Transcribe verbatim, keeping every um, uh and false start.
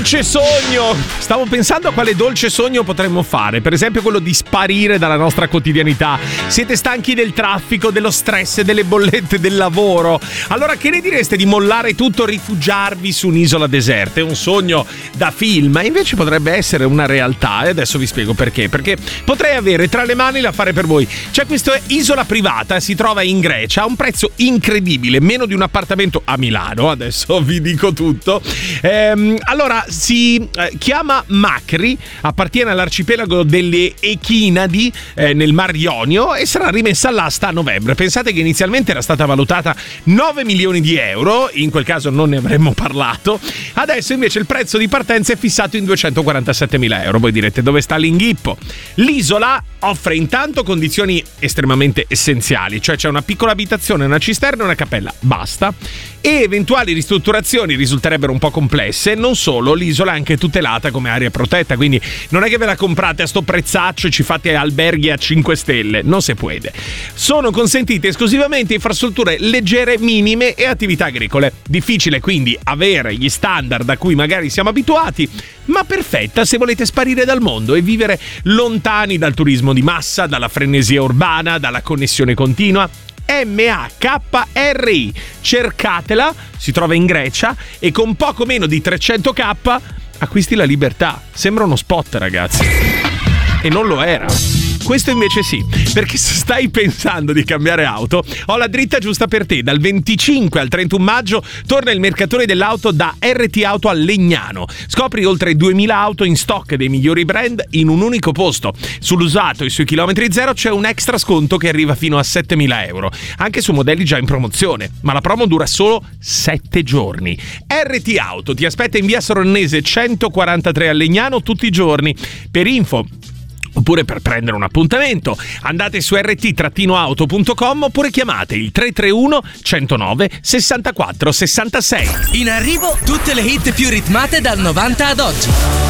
dolce sogno! Stavo pensando a quale dolce sogno potremmo fare. Per esempio quello di sparire dalla nostra quotidianità. Siete stanchi del traffico, dello stress, delle bollette, del lavoro. Allora che ne direste di mollare tutto, rifugiarvi su un'isola deserta? È un sogno da film, ma invece potrebbe essere una realtà. E adesso vi spiego perché. Perché potrei avere tra le mani l'affare per voi. C'è questa isola privata, si trova in Grecia, a un prezzo incredibile, meno di un appartamento a Milano. Adesso vi dico tutto. Ehm, allora, si eh, chiama Macri, appartiene all'arcipelago delle Echinadi eh, nel Mar Ionio e sarà rimessa all'asta a novembre. Pensate che inizialmente era stata valutata nove milioni di euro, in quel caso non ne avremmo parlato. Adesso invece il prezzo di partenza è fissato in duecentoquarantasettemila euro. Voi direte, dove sta l'inghippo? L'isola offre intanto condizioni estremamente essenziali, cioè c'è una piccola abitazione, una cisterna e una cappella, basta. E eventuali ristrutturazioni risulterebbero un po' complesse. Non solo, l'isola è anche tutelata come area protetta, quindi non è che ve la comprate a sto prezzaccio e ci fate alberghi a cinque stelle, non si può. Sono consentite esclusivamente infrastrutture leggere, minime e attività agricole. Difficile quindi avere gli standard a cui magari siamo abituati, ma perfetta se volete sparire dal mondo e vivere lontani dal turismo di massa, dalla frenesia urbana, dalla connessione continua. M A K R I, cercatela, si trova in Grecia e con poco meno di trecento k acquisti la libertà. Sembra uno spot, ragazzi, e non lo era. Questo invece sì, perché se stai pensando di cambiare auto, ho la dritta giusta per te. Dal venticinque al trentuno maggio torna il mercatore dell'auto da R T Auto a Legnano. Scopri oltre duemila auto in stock dei migliori brand in un unico posto. Sull'usato e sui chilometri zero c'è un extra sconto che arriva fino a settemila euro, anche su modelli già in promozione, ma la promo dura solo sette giorni. R T Auto ti aspetta in via Soronnese centoquarantatré a Legnano tutti i giorni. Per info oppure per prendere un appuntamento andate su r t auto punto com oppure chiamate il tre tre uno centonove sessantaquattro sessantasei. In arrivo tutte le hit più ritmate dal novanta ad oggi.